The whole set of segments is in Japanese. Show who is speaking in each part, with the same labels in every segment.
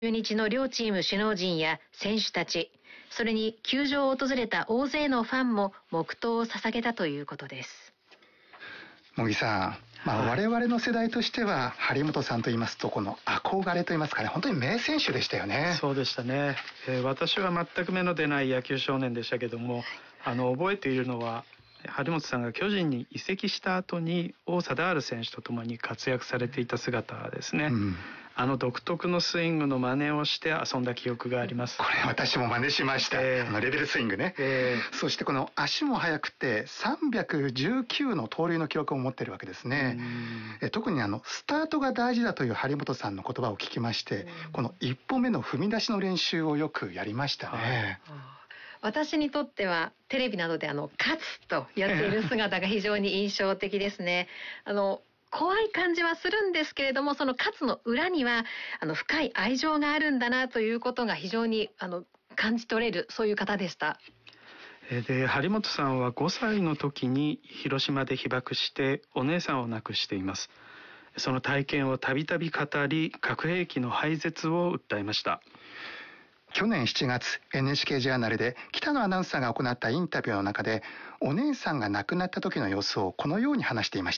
Speaker 1: 中日の両チーム首脳陣や選手たち、それに球場を訪れた大勢のファンも黙祷を捧げたということです。
Speaker 2: 茂木さん、我々の世代としては張本さんと言いますとこの憧れと言いますかね、本当に名選手でしたよね。
Speaker 3: そうでしたね。私は全く目の出ない野球少年でしたけども、覚えているのは張本さんが巨人に移籍した後に王貞治選手と共に活躍されていた姿ですね、独特のスイングの真似をして遊んだ記憶があります。
Speaker 2: これ私も真似しました、レベルスイングね、そしてこの足も速くて319の盗塁の記録を持っているわけですね。特にスタートが大事だという張本さんの言葉を聞きまして、この一歩目の踏み出しの練習をよくやりましたね。
Speaker 1: 私にとってはテレビなどで勝つとやっている姿が非常に印象的ですね。怖い感じはするんですけれども、その勝つの裏には深い愛情があるんだなということが非常に感じ取れる、そういう方でした。
Speaker 3: で張本さんは5歳の時に広島で被爆してお姉さんを亡くしています。その体験をたびたび語り、核兵器の廃絶を訴えました。
Speaker 2: 去年7月 NHK ジャーナルで北野アナウンサーが行ったインタビューの中で、お姉さんが亡くなった時の様子をこのように話していました。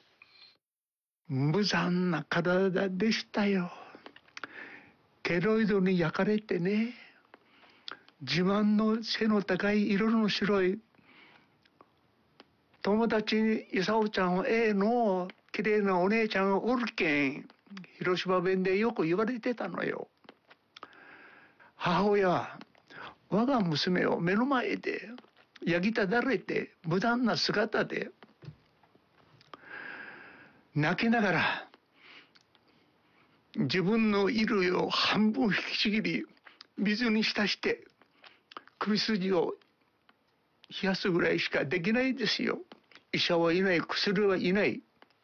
Speaker 4: 無残な体でしたよ。ケロイドに焼かれてね、自慢の背の高い色の白い友達にイサオちゃんの綺麗なお姉ちゃんがおるけん、広島弁でよく言われてたのよ。母親は我が娘を目の前で焼きただれて無残な姿で泣きながら自分の衣類を半分引きちぎり水に浸して首筋を冷やすぐらいしかできないですよ。医者はいない、薬はいない。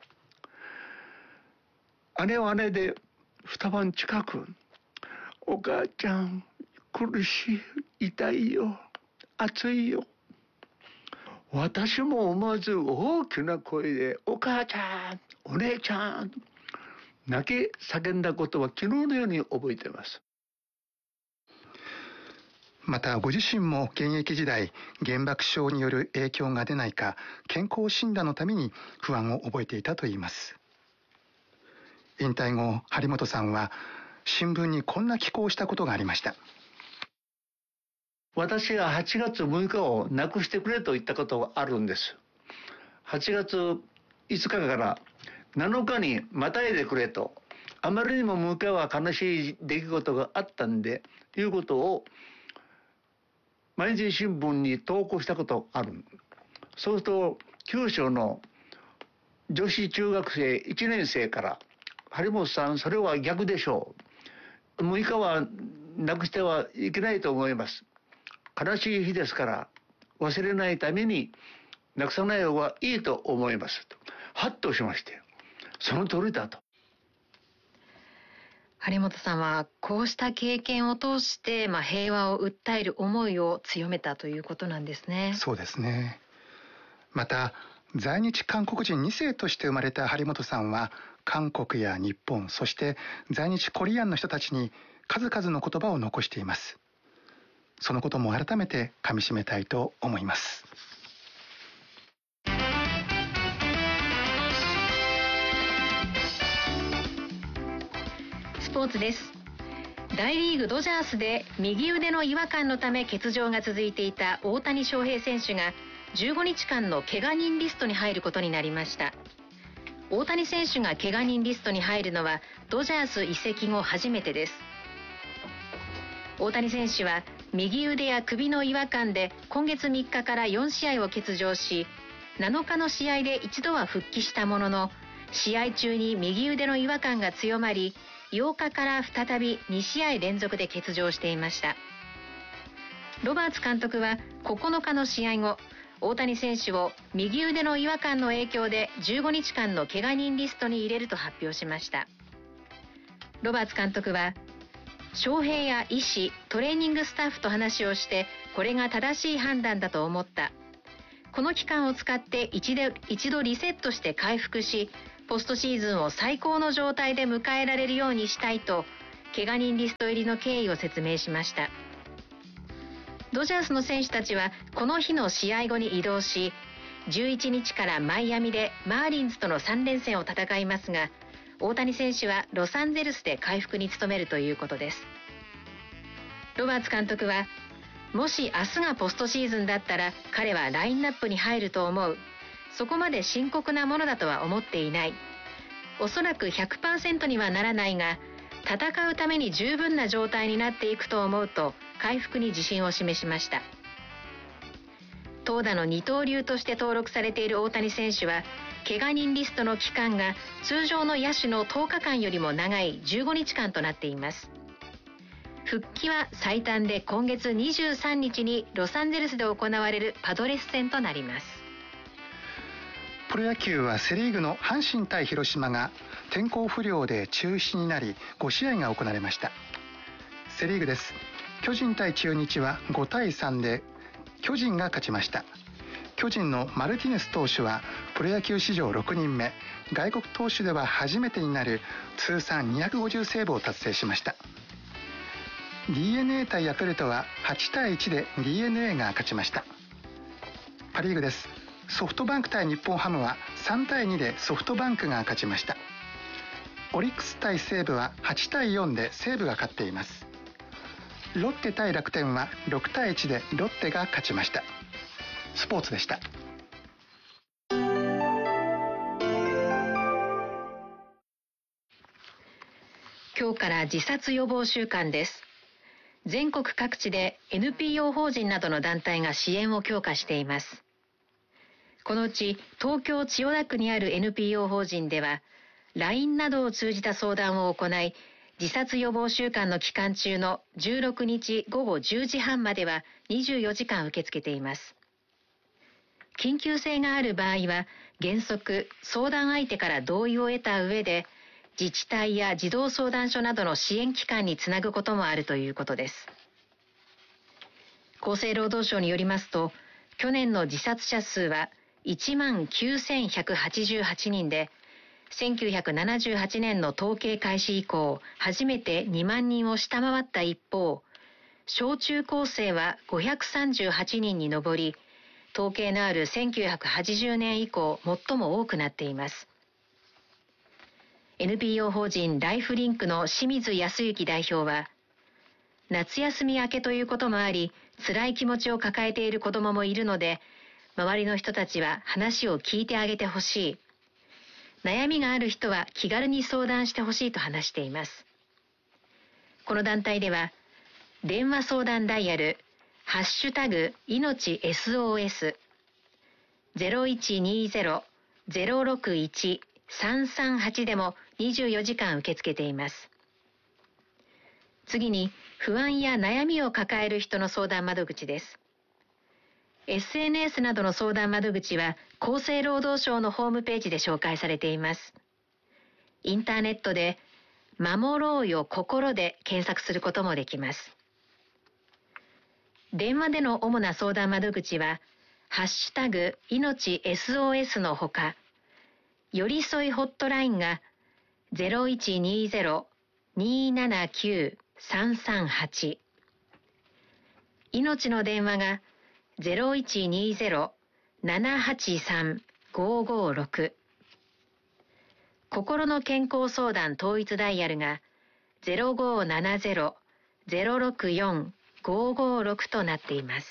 Speaker 4: 姉は姉で二晩近く、お母ちゃん苦しい、痛いよ、暑いよ。私も思わず大きな声でお母ちゃん、お姉ちゃん泣き叫んだことは昨日のように覚えています。
Speaker 2: またご自身も現役時代、原爆症による影響が出ないか健康診断のために不安を覚えていたといいます。引退後、張本さんは新聞にこんな寄稿をしたことがありました。
Speaker 4: 私が8月6日をなくしてくれと言ったことがあるんです。8月5日から7日にまたいでくれと、あまりにも6日は悲しい出来事があったんでいうことを毎日新聞に投稿したことがある。そうすると九州の女子中学生1年生から張本さんそれは逆でしょう、6日はなくしてはいけないと思います、悲しい日ですから忘れないためになくさない方がいいと思いますと、ハッとしまして、その通りだと。
Speaker 1: 張本さんはこうした経験を通して平和を訴える思いを強めたということなんですね。
Speaker 2: そうですね。また在日韓国人2世として生まれた張本さんは韓国や日本、そして在日コリアンの人たちに数々の言葉を残しています。そのことも改めてかみしめたいと思います。
Speaker 1: スポーツです。大リーグドジャースで右腕の違和感のため欠場が続いていた大谷翔平選手が15日間の怪我人リストに入ることになりました。大谷選手が怪我人リストに入るのはドジャース移籍後初めてです。大谷選手は右腕や首の違和感で今月3日から4試合を欠場し、7日の試合で一度は復帰したものの、試合中に右腕の違和感が強まり、8日から再び2試合連続で欠場していました。ロバーツ監督は9日の試合後、大谷選手を右腕の違和感の影響で15日間の怪我人リストに入れると発表しました。ロバーツ監督は、翔平や医師、トレーニングスタッフと話をして、これが正しい判断だと思った。この期間を使って一度リセットして回復し、ポストシーズンを最高の状態で迎えられるようにしたいと、 怪我人リスト入りの経緯を説明しました。ドジャースの選手たちはこの日の試合後に移動し、11日からマイアミでマーリンズとの3連戦を戦いますが、大谷選手はロサンゼルスで回復に努めるということです。ロバーツ監督は、もし明日がポストシーズンだったら彼はラインナップに入ると思う。そこまで深刻なものだとは思っていない。おそらく 100% にはならないが、戦うために十分な状態になっていくと思うと回復に自信を示しました。投打の二刀流として登録されている大谷選手は、怪我人リストの期間が通常の野手の10日間よりも長い15日間となっています。復帰は最短で今月23日にロサンゼルスで行われるパドレス戦となります。
Speaker 2: プロ野球はセ・リーグの阪神対広島が天候不良で中止になり5試合が行われました。セ・リーグです。巨人対中日は5対3で巨人が勝ちました。巨人のマルティネス投手はプロ野球史上6人目、外国投手では初めてになる通算250セーブを達成しました。DNA 対ヤクルトは8対1で DNA が勝ちました。パ・リーグです。ソフトバンク対日本ハムは3対2でソフトバンクが勝ちました。オリックス対西武は8対4で西武が勝っています。ロッテ対楽天は6対1でロッテが勝ちました。スポーツでした。
Speaker 1: 今日から自殺予防週間です。全国各地で NPO 法人などの団体が支援を強化しています。このうち東京千代田区にある NPO 法人では LINE などを通じた相談を行い、自殺予防週間の期間中の16日午後10時半までは24時間受け付けています。緊急性がある場合は原則相談相手から同意を得た上で自治体や児童相談所などの支援機関につなぐこともあるということです。厚生労働省によりますと、去年の自殺者数は19,188人で、1978年の統計開始以降、初めて2万人を下回った一方、小中高生は538人に上り、統計のある1980年以降、最も多くなっています。NPO 法人ライフリンクの清水康之代表は、夏休み明けということもあり、辛い気持ちを抱えている子どももいるので、周りの人たちは話を聞いてあげてほしい。悩みがある人は気軽に相談してほしいと話しています。この団体では、電話相談ダイヤル、ハッシュタグいのち SOS、0120-061-338でも24時間受け付けています。次に、不安や悩みを抱える人の相談窓口です。SNS などの相談窓口は厚生労働省のホームページで紹介されています。インターネットで守ろうよ心で検索することもできます。電話での主な相談窓口はハッシュタグいのち SOS のほか、よりそいホットラインが 0120-279-338、命の電話が0120-783-556、心の健康相談統一ダイヤルが 0570-064-556 となっています。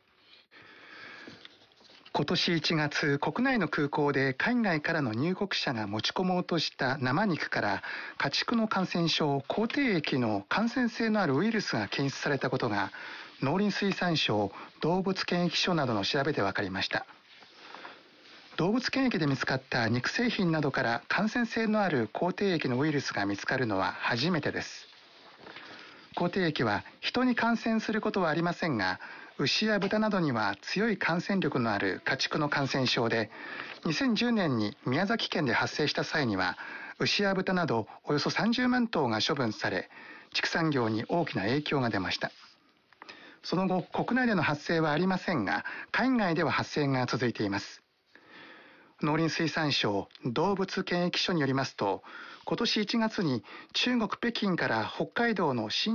Speaker 2: 今年1月、国内の空港で海外からの入国者が持ち込もうとした生肉から家畜の感染症口蹄疫の感染性のあるウイルスが検出されたことが農林水産省動物検疫所などの調べで分かりました。動物検疫で見つかった肉製品などから感染性のある口蹄疫のウイルスが見つかるのは初めてです。口蹄疫は人に感染することはありませんが、牛や豚などには強い感染力のある家畜の感染症で、2010年に宮崎県で発生した際には牛や豚などおよそ30万頭が処分され、畜産業に大きな影響が出ました。その後、国内での発生はありませんが、海外では発生が続いています。 農林水産省動物検疫所によりますと、今年1月に中国北京から北海道の新